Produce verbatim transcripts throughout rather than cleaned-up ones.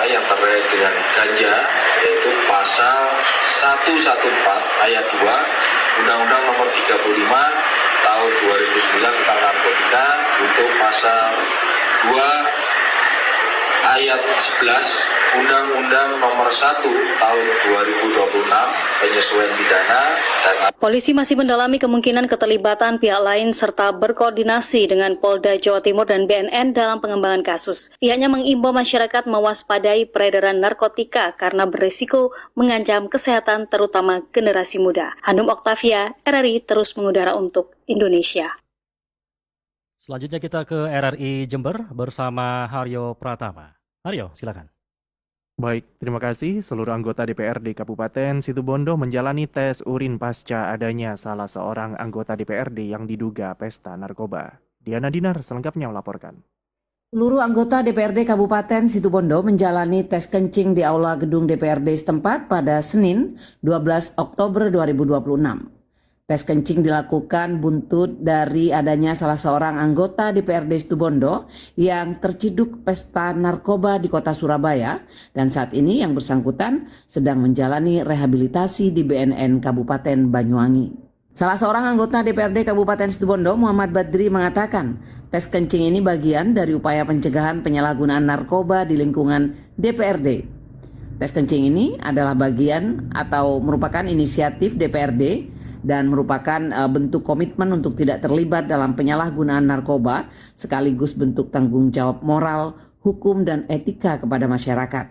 yang terkait dengan ganja, yaitu pasal seratus empat belas ayat dua Undang-Undang Nomor tiga puluh lima Tahun dua ribu sembilan tentang narkotika, untuk pasal dua ayat sebelas Undang-Undang Nomor satu Tahun dua ribu dua puluh enam penyesuaian pidana. Dan polisi masih mendalami kemungkinan keterlibatan pihak lain serta berkoordinasi dengan Polda Jawa Timur dan B N N dalam pengembangan kasus. Pihaknya mengimbau masyarakat mewaspadai peredaran narkotika karena berisiko mengancam kesehatan terutama generasi muda. Hanum Oktavia, R R I terus mengudara untuk Indonesia. Selanjutnya kita ke R R I Jember bersama Haryo Pratama. Haryo, silakan. Baik, terima kasih. Seluruh anggota D P R D Kabupaten Situbondo menjalani tes urin pasca adanya salah seorang anggota D P R D yang diduga pesta narkoba. Diana Dinar selengkapnya melaporkan. Seluruh anggota D P R D Kabupaten Situbondo menjalani tes kencing di aula gedung D P R D setempat pada Senin dua belas Oktober dua ribu dua puluh enam. Tes kencing dilakukan buntut dari adanya salah seorang anggota D P R D Situbondo yang terciduk pesta narkoba di kota Surabaya, dan saat ini yang bersangkutan sedang menjalani rehabilitasi di B N N Kabupaten Banyuwangi. Salah seorang anggota D P R D Kabupaten Situbondo, Muhammad Badri, mengatakan tes kencing ini bagian dari upaya pencegahan penyalahgunaan narkoba di lingkungan D P R D. Tes kencing ini adalah bagian atau merupakan inisiatif D P R D dan merupakan uh, bentuk komitmen untuk tidak terlibat dalam penyalahgunaan narkoba, sekaligus bentuk tanggung jawab moral, hukum, dan etika kepada masyarakat.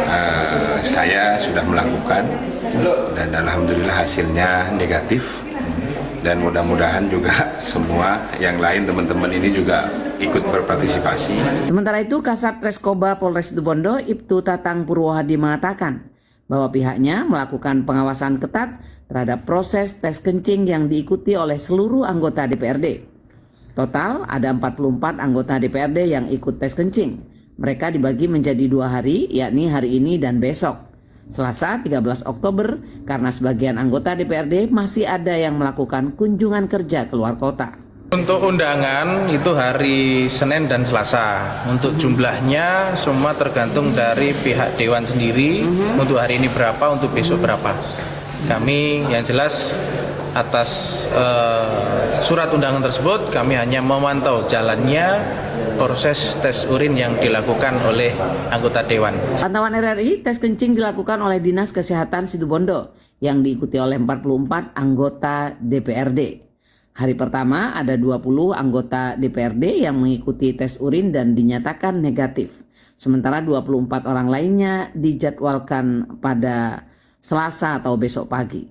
Uh, saya sudah melakukan dan alhamdulillah hasilnya negatif, dan mudah-mudahan juga semua yang lain teman-teman ini juga ikut berpartisipasi. Sementara itu, Kasat Reskoba Polres Situbondo, Ibtu Tatang Purwohadi, mengatakan bahwa pihaknya melakukan pengawasan ketat terhadap proses tes kencing yang diikuti oleh seluruh anggota D P R D. Total ada empat puluh empat anggota D P R D yang ikut tes kencing. Mereka dibagi menjadi dua hari, yakni hari ini dan besok. Selasa tiga belas Oktober, karena sebagian anggota D P R D masih ada yang melakukan kunjungan kerja keluar kota. Untuk undangan itu hari Senin dan Selasa. Untuk jumlahnya semua tergantung dari pihak Dewan sendiri. Mm-hmm. Untuk hari ini berapa, untuk besok berapa. Kami yang jelas atas uh, surat undangan tersebut, kami hanya memantau jalannya proses tes urin yang dilakukan oleh anggota Dewan. Pantauan R R I, tes kencing dilakukan oleh Dinas Kesehatan Situbondo yang diikuti oleh empat puluh empat anggota D P R D. Hari pertama ada dua puluh anggota D P R D yang mengikuti tes urin dan dinyatakan negatif. Sementara dua puluh empat orang lainnya dijadwalkan pada Selasa atau besok pagi.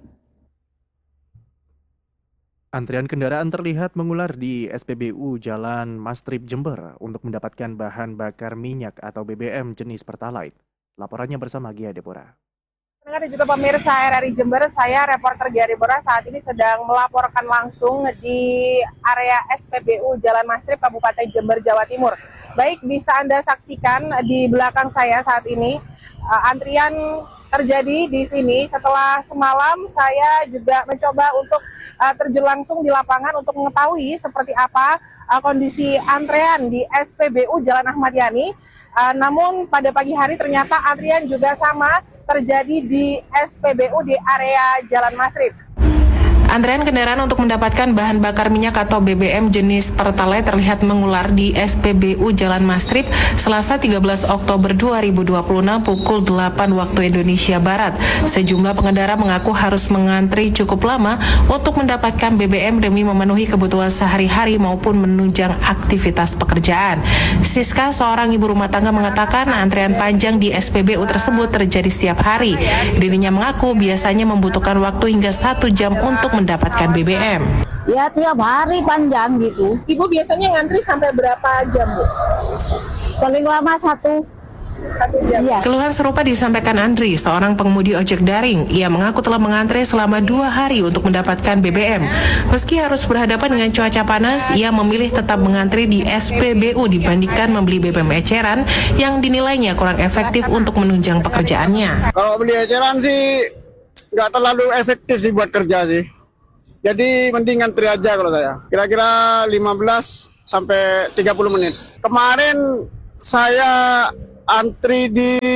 Antrian kendaraan terlihat mengular di S P B U Jalan Mastrip Jember untuk mendapatkan bahan bakar minyak atau B B M jenis Pertalite. Laporannya bersama Gia Deborah. Pendengar dan juga pemirsa R R I Jember, saya reporter Gia Deborah saat ini sedang melaporkan langsung di area S P B U Jalan Mastrip, Kabupaten Jember, Jawa Timur. Baik, bisa Anda saksikan di belakang saya saat ini, uh, antrian terjadi di sini. Setelah semalam saya juga mencoba untuk uh, terjun langsung di lapangan untuk mengetahui seperti apa uh, kondisi antrean di S P B U Jalan Ahmad Yani. Uh, namun pada pagi hari ternyata antrian juga sama terjadi di S P B U di area Jalan Mastrip. Antrean kendaraan untuk mendapatkan bahan bakar minyak atau B B M jenis Pertalite terlihat mengular di S P B U Jalan Mastrip Selasa tiga belas Oktober dua ribu dua puluh enam pukul delapan waktu Indonesia Barat. Sejumlah pengendara mengaku harus mengantri cukup lama untuk mendapatkan B B M demi memenuhi kebutuhan sehari-hari maupun menunjang aktivitas pekerjaan. Siska, seorang ibu rumah tangga, mengatakan antrean panjang di S P B U tersebut terjadi setiap hari. Dirinya mengaku biasanya membutuhkan waktu hingga satu jam untuk mendapatkan B B M. Ya tiap hari panjang gitu. Ibu biasanya ngantri sampai berapa jam, Bu? Paling lama satu. Satu jam. Ya. Keluhan serupa disampaikan Andri, seorang pengemudi ojek daring. Ia mengaku telah mengantre selama dua hari untuk mendapatkan B B M. Meski harus berhadapan dengan cuaca panas, ia memilih tetap mengantri di S P B U dibandingkan membeli B B M eceran yang dinilainya kurang efektif untuk menunjang pekerjaannya. Kalau beli eceran sih nggak terlalu efektif sih buat kerja sih. Jadi mending ngantri aja kalau saya. Kira-kira lima belas sampai tiga puluh menit. Kemarin saya antri di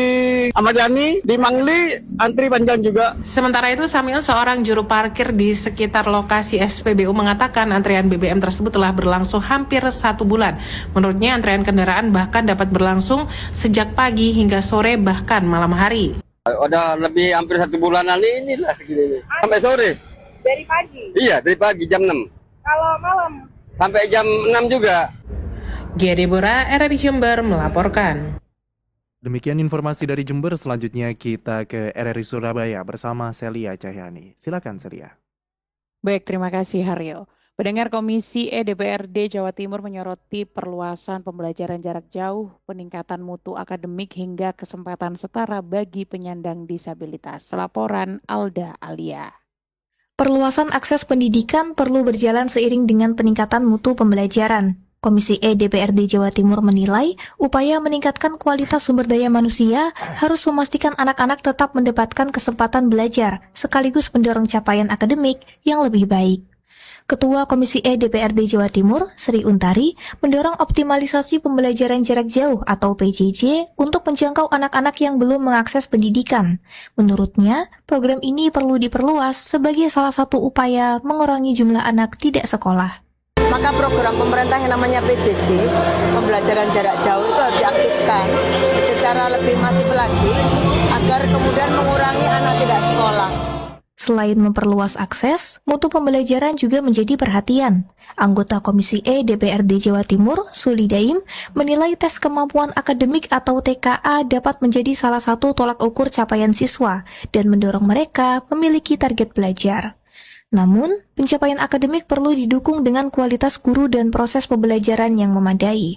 Ahmad Yani, di Mangli, antri panjang juga. Sementara itu, Samil, seorang juru parkir di sekitar lokasi S P B U, mengatakan antrian B B M tersebut telah berlangsung hampir satu bulan. Menurutnya, antrian kendaraan bahkan dapat berlangsung sejak pagi hingga sore, bahkan malam hari. Udah lebih hampir satu bulanan ini lah segini. Sampai sore. Dari pagi? Iya, dari pagi jam enam. Kalau malam? Sampai jam enam juga. Gia Deborah, R R I Jember melaporkan. Demikian informasi dari Jember, selanjutnya kita ke R R I Surabaya bersama Celia Cahyani. Silakan Celia. Baik, terima kasih Haryo. Pendengar Komisi E D P R D Jawa Timur menyoroti perluasan pembelajaran jarak jauh, peningkatan mutu akademik hingga kesempatan setara bagi penyandang disabilitas. Laporan Alda Alia. Perluasan akses pendidikan perlu berjalan seiring dengan peningkatan mutu pembelajaran. Komisi E D P R D Jawa Timur menilai upaya meningkatkan kualitas sumber daya manusia harus memastikan anak-anak tetap mendapatkan kesempatan belajar sekaligus mendorong capaian akademik yang lebih baik. Ketua Komisi E D P R D Jawa Timur, Sri Untari, mendorong optimalisasi pembelajaran jarak jauh atau P J J untuk menjangkau anak-anak yang belum mengakses pendidikan. Menurutnya, program ini perlu diperluas sebagai salah satu upaya mengurangi jumlah anak tidak sekolah. Maka program pemerintah yang namanya P J J, pembelajaran jarak jauh, itu harus diaktifkan secara lebih masif lagi agar kemudian mengurangi anak tidak sekolah. Selain memperluas akses, mutu pembelajaran juga menjadi perhatian. Anggota Komisi E D P R D Jawa Timur, Suli Daim, menilai tes kemampuan akademik atau T K A dapat menjadi salah satu tolak ukur capaian siswa dan mendorong mereka memiliki target belajar. Namun, pencapaian akademik perlu didukung dengan kualitas guru dan proses pembelajaran yang memadai.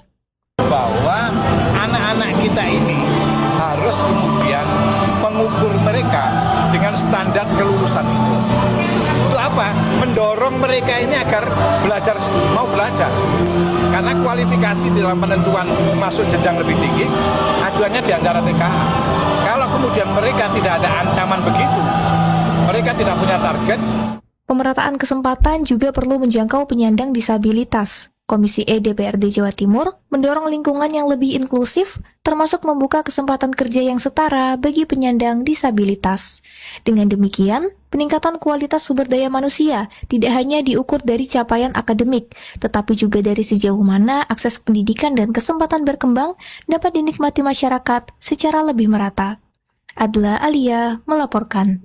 Bahwa anak-anak kita ini harus kemudian mengukur mereka dengan standar kelulusan itu. Untuk apa? Mendorong mereka ini agar belajar, mau belajar. Karena kualifikasi dalam penentuan masuk jenjang lebih tinggi, acuannya di antara T K A. Kalau kemudian mereka tidak ada ancaman begitu, mereka tidak punya target. Pemerataan kesempatan juga perlu menjangkau penyandang disabilitas. Komisi E D P R D Jawa Timur mendorong lingkungan yang lebih inklusif, termasuk membuka kesempatan kerja yang setara bagi penyandang disabilitas. Dengan demikian, peningkatan kualitas sumber daya manusia tidak hanya diukur dari capaian akademik, tetapi juga dari sejauh mana akses pendidikan dan kesempatan berkembang dapat dinikmati masyarakat secara lebih merata. Adla Alia melaporkan.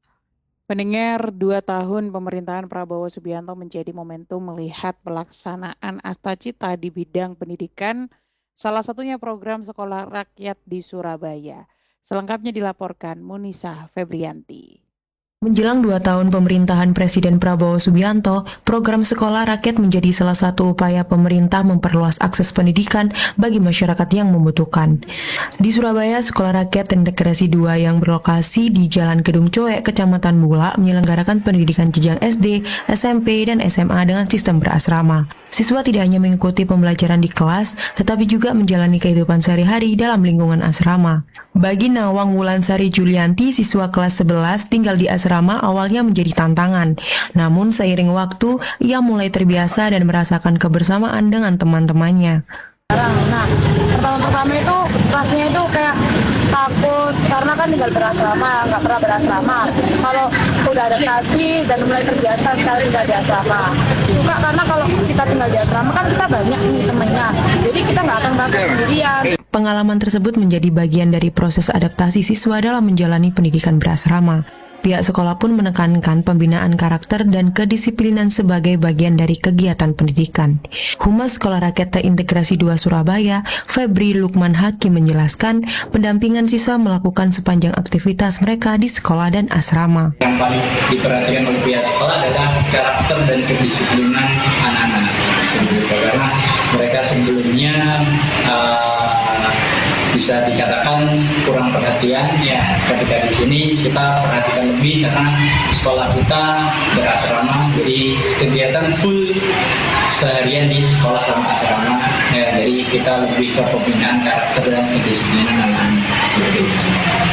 Pendengar, dua tahun pemerintahan Prabowo Subianto menjadi momentum melihat pelaksanaan Astacita di bidang pendidikan, salah satunya program Sekolah Rakyat di Surabaya. Selengkapnya dilaporkan Munisa Febrianti. Menjelang dua tahun pemerintahan Presiden Prabowo Subianto, program Sekolah Rakyat menjadi salah satu upaya pemerintah memperluas akses pendidikan bagi masyarakat yang membutuhkan. Di Surabaya, Sekolah Rakyat Integrasi dua yang berlokasi di Jalan Kedung Coek, Kecamatan Bula, menyelenggarakan pendidikan jenjang S D, S M P, dan S M A dengan sistem berasrama. Siswa tidak hanya mengikuti pembelajaran di kelas, tetapi juga menjalani kehidupan sehari-hari dalam lingkungan asrama. Bagi Nawang Wulansari Julianti, siswa kelas sebelas tinggal di asrama awalnya menjadi tantangan. Namun seiring waktu, ia mulai terbiasa dan merasakan kebersamaan dengan teman-temannya. Nah, pertama-pertama itu rasanya itu kayak takut karena kan tinggal berasrama, nggak pernah berasrama. Kalau udah adaptasi dan mulai terbiasa sekali tinggal di asrama. Suka karena kalau kita tinggal di asrama kan kita banyak nih temennya, jadi kita nggak akan merasa sendirian. Pengalaman tersebut menjadi bagian dari proses adaptasi siswa dalam menjalani pendidikan berasrama. Pihak sekolah pun menekankan pembinaan karakter dan kedisiplinan sebagai bagian dari kegiatan pendidikan. Humas Sekolah Rakyat Terintegrasi dua Surabaya, Febri Lukman Hakim menjelaskan, pendampingan siswa melakukan sepanjang aktivitas mereka di sekolah dan asrama. Yang paling diperhatikan oleh pihak sekolah adalah karakter dan kedisiplinan anak-anak. Karena mereka sebelumnya uh, bisa dikatakan kurang perhatian, ya ketika di sini kita perhatikan lebih karena sekolah kita berasrama, jadi kegiatan full seharian di sekolah sama asrama, ya, jadi kita lebih ke pembinaan karakter dan kedisiplinan anak-anak seperti itu.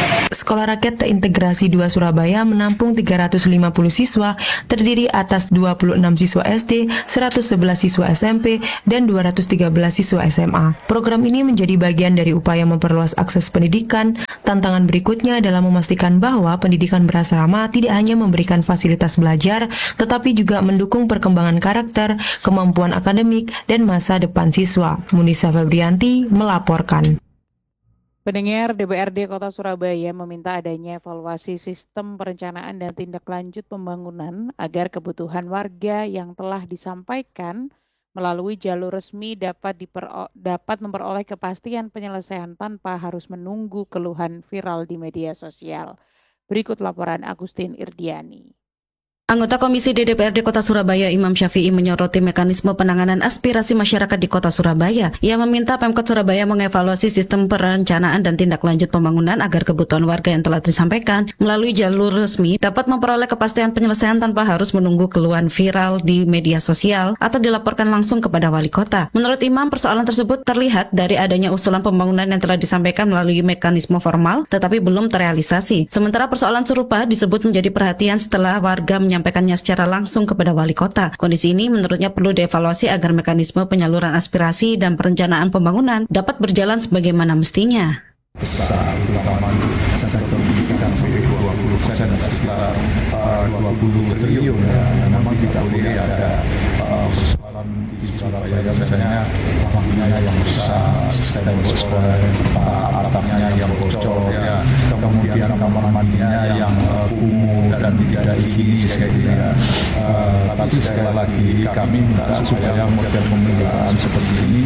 Sekolah Rakyat Terintegrasi dua Surabaya menampung tiga ratus lima puluh siswa, terdiri atas dua puluh enam siswa S D, seratus sebelas siswa S M P, dan dua ratus tiga belas siswa S M A. Program ini menjadi bagian dari upaya memperluas akses pendidikan. Tantangan berikutnya adalah memastikan bahwa pendidikan berasrama tidak hanya memberikan fasilitas belajar, tetapi juga mendukung perkembangan karakter, kemampuan akademik, dan masa depan siswa. Munisa Febrianti melaporkan. Pendengar, D P R D Kota Surabaya meminta adanya evaluasi sistem perencanaan dan tindak lanjut pembangunan agar kebutuhan warga yang telah disampaikan melalui jalur resmi dapat dipero- dapat memperoleh kepastian penyelesaian tanpa harus menunggu keluhan viral di media sosial. Berikut laporan Agustin Irdiani. Anggota Komisi D D P R D Kota Surabaya Imam Syafi'i menyoroti mekanisme penanganan aspirasi masyarakat di Kota Surabaya. Ia meminta Pemkot Surabaya mengevaluasi sistem perencanaan dan tindak lanjut pembangunan agar kebutuhan warga yang telah disampaikan melalui jalur resmi dapat memperoleh kepastian penyelesaian tanpa harus menunggu keluhan viral di media sosial atau dilaporkan langsung kepada wali kota. Menurut Imam, persoalan tersebut terlihat dari adanya usulan pembangunan yang telah disampaikan melalui mekanisme formal tetapi belum terrealisasi. Sementara persoalan serupa disebut menjadi perhatian setelah warga menyampaikan menyampaikannya secara langsung kepada wali kota. Kondisi ini menurutnya perlu dievaluasi agar mekanisme penyaluran aspirasi dan perencanaan pembangunan dapat berjalan sebagaimana mestinya. Besar, terutama untuk sektor pendidikan sampai dua puluh persen sekitar dua puluh triliun ya. Memang tidak boleh ada persoalan di Surabaya biasanya lapangannya yang rusak, tembok sekolah atapnya yang bocor, ya. Kemudian kamar mandinya yang kumuh dan tidak higienis kayak gitu ya. Tapi sekali lagi kami minta supaya model pemeliharaan seperti ini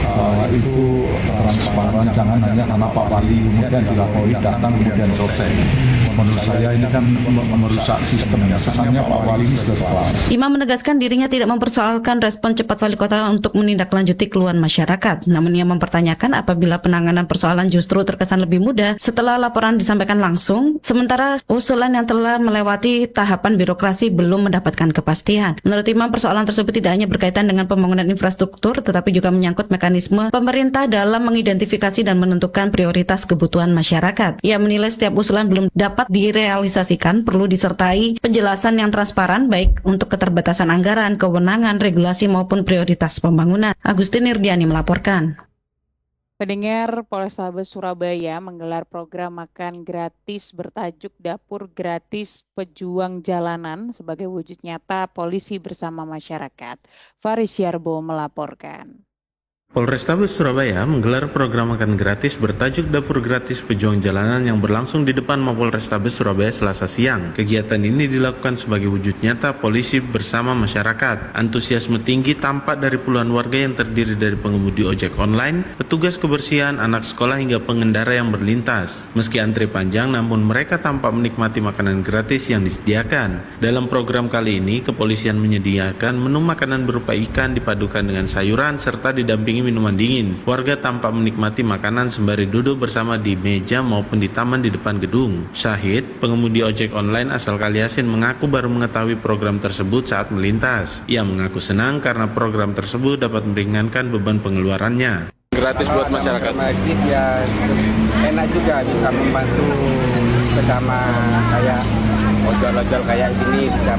itu transparan, jangan hanya karena Pak Wali kemudian dilapori datang kemudian selesai. Menurut saya ini kan merusak sistemnya. Kesannya Pak Wali ini sudah kelas. Imam menegaskan dirinya tidak mempersoalkan respon cepat wali kota untuk menindaklanjuti keluhan masyarakat. Namun ia mempertanyakan apabila penanganan persoalan justru terkesan lebih mudah setelah laporan disampaikan langsung, sementara usulan yang telah melewati tahapan birokrasi belum mendapatkan kepastian. Menurut Imam, persoalan tersebut tidak hanya berkaitan dengan pembangunan infrastruktur, tetapi juga menyangkut mekanisme pemerintah dalam mengidentifikasi dan menentukan prioritas kebutuhan masyarakat. Ia menilai setiap usulan belum dapat direalisasikan perlu disertai penjelasan yang transparan baik untuk keterbatasan anggaran, kewenangan, regulasi maupun prioritas pembangunan. Agustin Irdiani melaporkan. Pendengar, Polrestabes Surabaya menggelar program makan gratis bertajuk Dapur Gratis Pejuang Jalanan sebagai wujud nyata polisi bersama masyarakat. Faris Yarbo melaporkan. Polrestabes Surabaya menggelar program makan gratis bertajuk Dapur Gratis Pejuang Jalanan yang berlangsung di depan Mapolrestabes Surabaya Selasa siang. Kegiatan ini dilakukan sebagai wujud nyata polisi bersama masyarakat. Antusiasme tinggi tampak dari puluhan warga yang terdiri dari pengemudi ojek online, petugas kebersihan, anak sekolah hingga pengendara yang berlintas. Meski antri panjang, namun mereka tampak menikmati makanan gratis yang disediakan. Dalam program kali ini, kepolisian menyediakan menu makanan berupa ikan dipadukan dengan sayuran serta didampingi minuman dingin. Warga tampak menikmati makanan sembari duduk bersama di meja maupun di taman di depan gedung. Syahid, pengemudi ojek online asal Kaliasin, mengaku baru mengetahui program tersebut saat melintas. Ia mengaku senang karena program tersebut dapat meringankan beban pengeluarannya. Gratis buat masyarakat. Ya enak juga, bisa membantu bersama kayak ojol-ojol kayak gini, bisa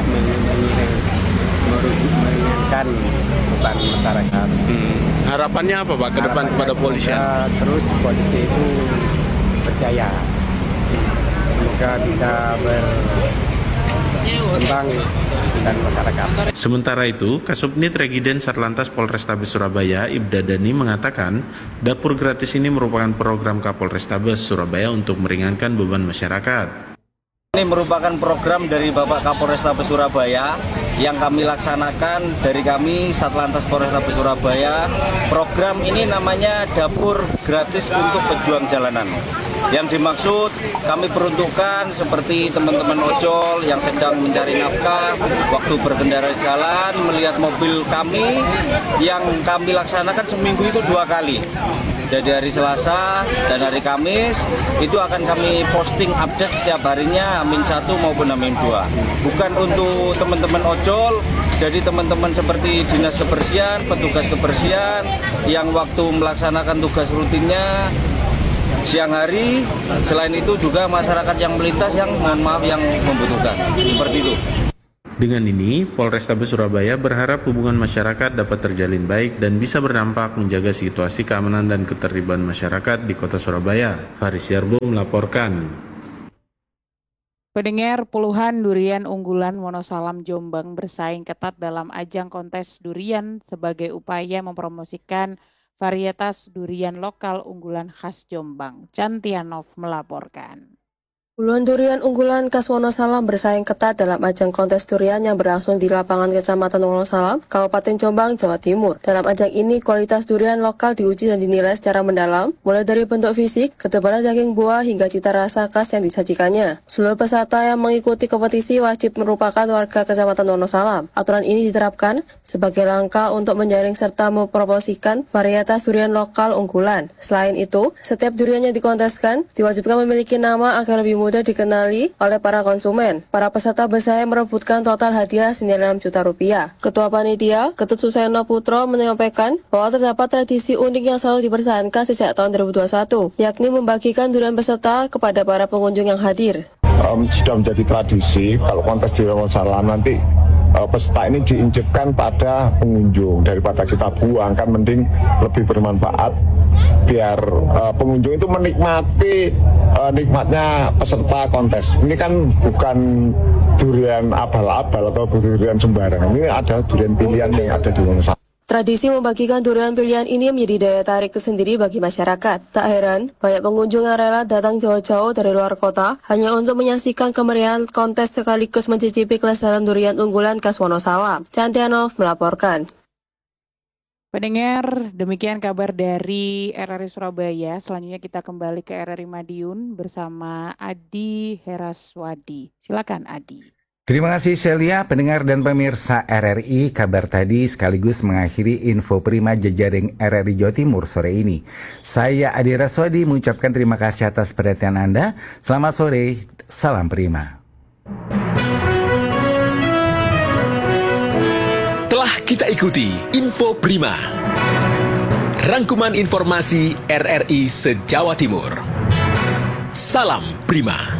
meringankan beban masyarakat. Hmm. Harapannya apa Pak ke depan kepada polisi? Terus polisi itu berjaya, semoga bisa berkembang dan masyarakat. Sementara itu, Kasubnit Regiden Satlantas Polrestabes Surabaya Ibda Dani mengatakan dapur gratis ini merupakan program Kapolrestabes Surabaya untuk meringankan beban masyarakat. Ini merupakan program dari Bapak Kapolrestabes Surabaya yang kami laksanakan dari kami Satlantas Polrestabes Surabaya. Program ini namanya Dapur Gratis untuk Pejuang Jalanan. Yang dimaksud kami peruntukkan seperti teman-teman ojol yang sedang mencari nafkah, waktu berkendara di jalan, melihat mobil kami yang kami laksanakan seminggu itu dua kali. Jadi hari Selasa dan hari Kamis itu akan kami posting update setiap harinya, Amin satu maupun Amin dua. Bukan untuk teman-teman ojol, jadi teman-teman seperti dinas kebersihan, petugas kebersihan yang waktu melaksanakan tugas rutinnya siang hari. Selain itu juga masyarakat yang melintas yang mohon maaf yang membutuhkan. Seperti itu. Dengan ini, Polrestabes Surabaya berharap hubungan masyarakat dapat terjalin baik dan bisa berdampak menjaga situasi keamanan dan ketertiban masyarakat di Kota Surabaya. Faris Yarbo melaporkan. Pendengar, puluhan durian unggulan Wonosalam Jombang bersaing ketat dalam ajang kontes durian sebagai upaya mempromosikan varietas durian lokal unggulan khas Jombang. Cantianov melaporkan. Puluhan durian unggulan khas Wonosalam bersaing ketat dalam ajang kontes durian yang berlangsung di lapangan Kecamatan Wonosalam, Kabupaten Jombang, Jawa Timur. Dalam ajang ini, kualitas durian lokal diuji dan dinilai secara mendalam, mulai dari bentuk fisik, ketebalan daging buah, hingga cita rasa khas yang disajikannya. Seluruh peserta yang mengikuti kompetisi wajib merupakan warga Kecamatan Wonosalam. Aturan ini diterapkan sebagai langkah untuk menjaring serta mempromosikan varietas durian lokal unggulan. Selain itu, setiap durian yang dikonteskan diwajibkan memiliki nama agar lebih mudah mudah dikenali oleh para konsumen. Para peserta bersaing merebutkan total hadiah senilai enam juta rupiah. Ketua Panitia, Ketut Suseno Putro menyampaikan bahwa terdapat tradisi unik yang selalu dipertahankan sejak tahun dua ribu dua puluh satu, yakni membagikan durian peserta kepada para pengunjung yang hadir. Um, sudah menjadi tradisi kalau kontes di Wonosalam nanti uh, peserta ini diinjekkan pada pengunjung daripada kita buang, kan mending lebih bermanfaat biar uh, pengunjung itu menikmati uh, nikmatnya peserta kontes. Ini kan bukan durian abal-abal atau durian sembarangan, ini ada durian pilihan yang ada di Wonosalam. Tradisi membagikan durian pilihan ini menjadi daya tarik tersendiri bagi masyarakat. Tak heran, banyak pengunjung yang rela datang jauh-jauh dari luar kota hanya untuk menyaksikan kemeriahan kontes sekaligus mencicipi kelezatan durian unggulan khas Wonosalam. Cantianov melaporkan. Pendengar, demikian kabar dari R R I Surabaya. Selanjutnya kita kembali ke R R I Madiun bersama Adi Heraswadi. Silakan Adi. Terima kasih Celia, pendengar dan pemirsa R R I. Kabar tadi sekaligus mengakhiri info prima jejaring R R I Jawa Timur sore ini. Saya Adi Heraswadi mengucapkan terima kasih atas perhatian Anda. Selamat sore, salam prima. Telah kita ikuti info prima. Rangkuman informasi R R I se-Jawa Timur. Salam prima.